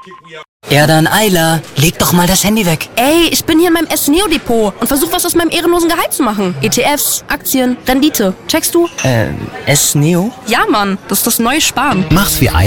Ja dann, Ayla, leg doch mal das Handy weg. Ey, ich bin hier in meinem S-Neo-Depot und versuche was aus meinem ehrenlosen Gehalt zu machen. ETFs, Aktien, Rendite. Checkst du? S-Neo? Ja, Mann, das ist das neue Sparen. Mach's wie